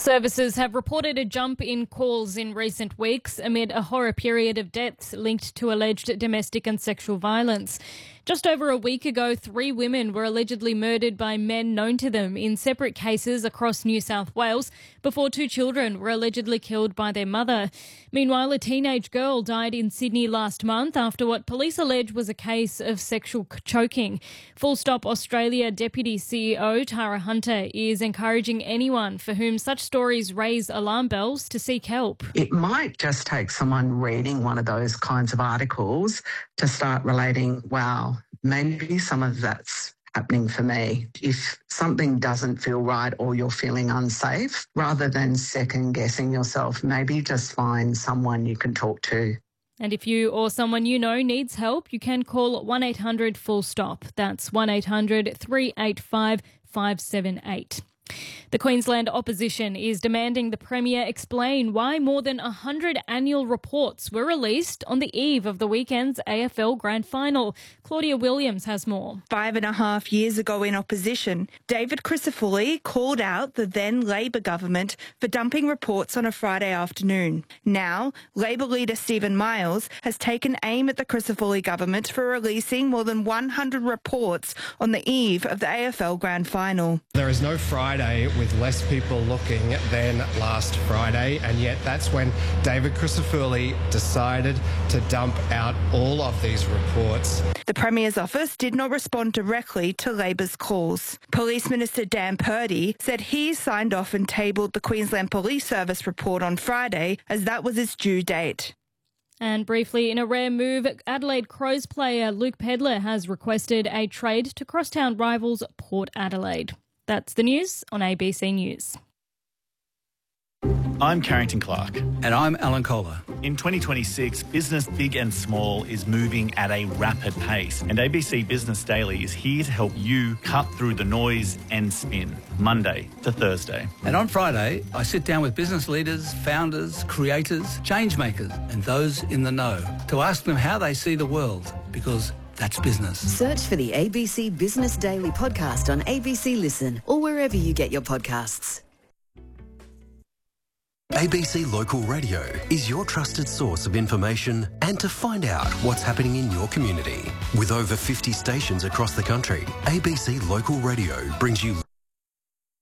Services have reported a jump in calls in recent weeks amid a horror period of deaths linked to alleged domestic and sexual violence. Just over a week ago, 3 women were allegedly murdered by men known to them in separate cases across New South Wales before 2 children were allegedly killed by their mother. Meanwhile, a teenage girl died in Sydney last month after what police allege was a case of sexual choking. Full Stop Australia Deputy CEO Tara Hunter is encouraging anyone for whom such stories raise alarm bells to seek help. It might just take someone reading one of those kinds of articles to start relating, wow, maybe some of that's happening for me. If something doesn't feel right or you're feeling unsafe, rather than second guessing yourself, maybe just find someone you can talk to. And if you or someone you know needs help, you can call 1-800-FULL-STOP. That's 1-800-385-578. The Queensland opposition is demanding the Premier explain why more than 100 annual reports were released on the eve of the weekend's AFL Grand Final. Claudia Williams has more. 5.5 years ago in opposition, David Crisafulli called out the then Labor government for dumping reports on a Friday afternoon. Now, Labor leader Stephen Miles has taken aim at the Crisafulli government for releasing more than 100 reports on the eve of the AFL Grand Final. There is no Friday with less people looking than last Friday, and yet that's when David Crisafulli decided to dump out all of these reports. The Premier's office did not respond directly to Labor's calls. Police Minister Dan Purdy said he signed off and tabled the Queensland Police Service report on Friday as that was its due date. And briefly, in a rare move, Adelaide Crows player Luke Pedlar has requested a trade to crosstown rivals Port Adelaide. That's the news on ABC News. I'm Carrington Clark. And I'm Alan Kohler. In 2026, business big and small is moving at a rapid pace, and ABC Business Daily is here to help you cut through the noise and spin, Monday to Thursday. And on Friday, I sit down with business leaders, founders, creators, change makers, and those in the know to ask them how they see the world, because that's business. Search for the ABC Business Daily podcast on ABC Listen or wherever you get your podcasts. ABC Local Radio is your trusted source of information and to find out what's happening in your community. With over 50 stations across the country, ABC Local Radio brings you